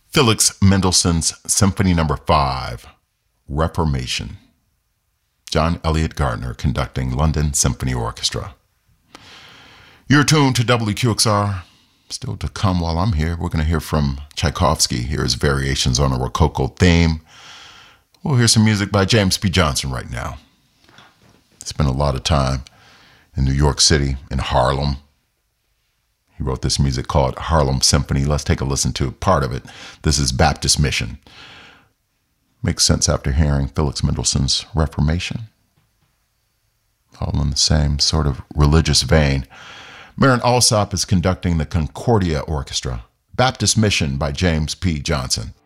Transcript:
Felix Mendelssohn's Symphony No. 5, Reformation. John Elliott Gardner conducting London Symphony Orchestra. You're tuned to WQXR. Still to come while I'm here, we're going to hear from Tchaikovsky. Here's Variations on a Rococo Theme. We'll hear some music by James P. Johnson right now. Spent a lot of time in New York City, in Harlem. He wrote this music called Harlem Symphony. Let's take a listen to part of it. This is Baptist Mission. Makes sense after hearing Felix Mendelssohn's Reformation. All in the same sort of religious vein. Marin Alsop is conducting the Concordia Orchestra. Baptist Mission by James P. Johnson.